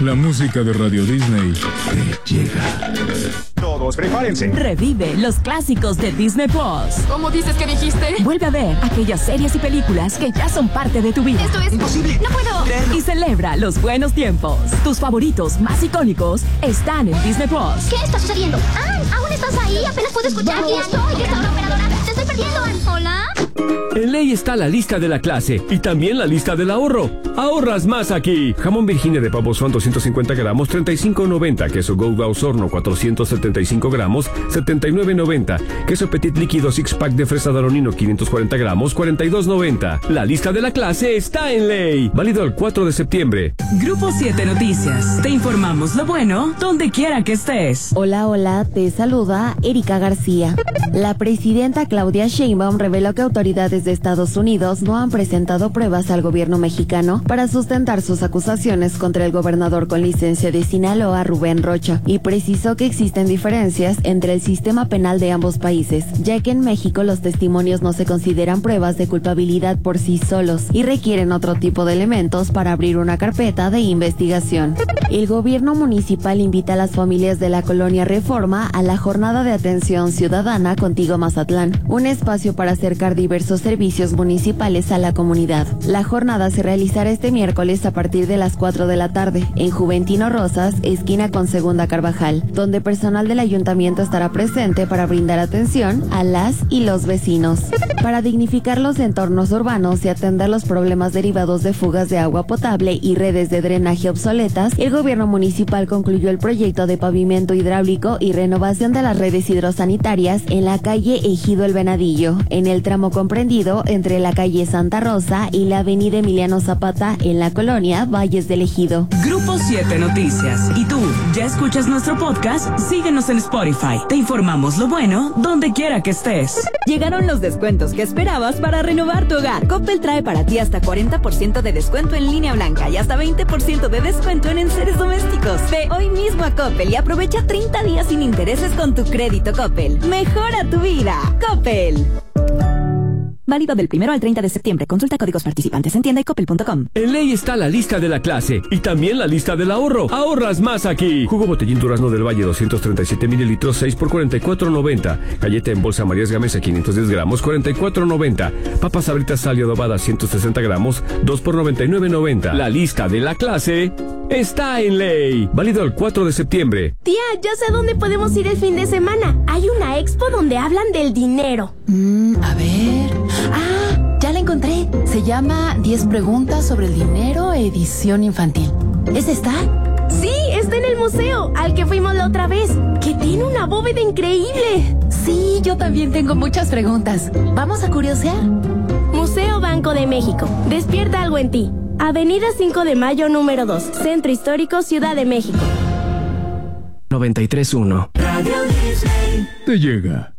La música de Radio Disney te llega. Todos prepárense. Revive los clásicos de Disney Plus. ¿Cómo dices que dijiste? Vuelve a ver aquellas series y películas que ya son parte de tu vida. Esto es imposible. No puedo. Y celebra los buenos tiempos. Tus favoritos más icónicos están en Disney Plus. ¿Qué está sucediendo? ¿Aún estás ahí? Apenas puedo escuchar. Aquí estoy. Esta operadora. Te estoy perdiendo. ¿Hola? En Ley está la lista de la clase y también la lista del ahorro. Ahorras más aquí. Jamón Virginia de pavo Swan 250 gramos, 35.90. Queso Gouda Osorno 475 gramos, 79.90. Queso Petit líquido six pack de fresa Danonino 540 gramos, 42.90. La lista de la clase está en Ley. Válido el 4 de septiembre. Grupo 7 Noticias. Te informamos lo bueno donde quiera que estés. Hola, te saluda Erika García. La presidenta Claudia Sheinbaum reveló que autoridades de Estados Unidos no han presentado pruebas al gobierno mexicano para sustentar sus acusaciones contra el gobernador con licencia de Sinaloa, Rubén Rocha, y precisó que existen diferencias entre el sistema penal de ambos países, ya que en México los testimonios no se consideran pruebas de culpabilidad por sí solos y requieren otro tipo de elementos para abrir una carpeta de investigación. El gobierno municipal invita a las familias de la colonia Reforma a la jornada de atención ciudadana Contigo Mazatlán, un espacio para acercar diversos servicios municipales a la comunidad. La jornada se realizará este miércoles a partir de las 4 de la tarde en Juventino Rosas, esquina con Segunda Carvajal, donde personal del ayuntamiento estará presente para brindar atención a las y los vecinos. Para dignificar los entornos urbanos y atender los problemas derivados de fugas de agua potable y redes de drenaje obsoletas, el gobierno municipal concluyó el proyecto de pavimento hidráulico y renovación de las redes hidrosanitarias en la calle Ejido El Venadillo, en el tramo comprendido entre la calle Santa Rosa y la avenida Emiliano Zapata en la colonia Valles del Ejido. Grupo 7 Noticias. ¿Y tú, ya escuchas nuestro podcast? Síguenos en Spotify. Te informamos lo bueno donde quiera que estés. Llegaron los descuentos que esperabas para renovar tu hogar. Coppel trae para ti hasta 40% de descuento en línea blanca y hasta 20% de descuento en enseres domésticos. Ve hoy mismo a Coppel y aprovecha 30 días sin intereses con tu crédito Coppel. Mejora tu vida. Coppel. Válido del 1 al 30 de septiembre. Consulta códigos participantes en tienda y coppel.com. En Ley está la lista de la clase y también la lista del ahorro. Ahorras más aquí. Jugo Botellín Durazno del Valle 237 mililitros 6 por 44.90. Galleta en bolsa Marías Gamesa 510 gramos 44.90. Papas Sabritas sal y adobada 160 gramos 2 por 99.90. La lista de la clase está en Ley. Válido el 4 de septiembre. Tía, ya sé a dónde podemos ir el fin de semana. Hay una expo donde hablan del dinero. A ver. Ya la encontré. Se llama 10 preguntas sobre el dinero, edición infantil. ¿Es esta? Sí, está en el museo, al que fuimos la otra vez, que tiene una bóveda increíble. Sí, yo también tengo muchas preguntas. ¿Vamos a curiosear? Museo Banco de México. Despierta algo en ti. Avenida 5 de Mayo, número 2. Centro Histórico, Ciudad de México. 93.1 te llega.